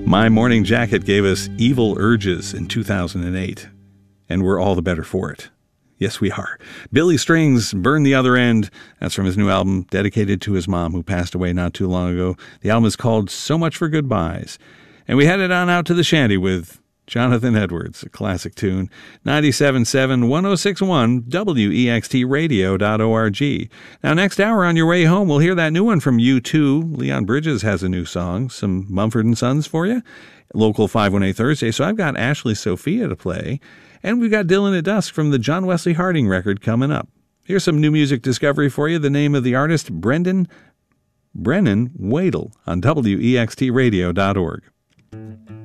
My Morning Jacket gave us Evil Urges in 2008, and we're all the better for it. Yes, we are. Billy Strings, Burn the Other End. That's from his new album, dedicated to his mom, who passed away not too long ago. The album is called So Much for Goodbyes. And we headed on out to the shanty with Jonathan Edwards, a classic tune. 97.7 1061 WEXTradio.org. Now, next hour on your way home, we'll hear that new one from U2. Leon Bridges has a new song, some Mumford & Sons for you. Local 518 Thursday. So I've got Ashley Sophia to play. And we've got Dylan at Dusk from the John Wesley Harding record coming up. Here's some new music discovery for you. The name of the artist, Brennan Wadle on WEXTradio.org.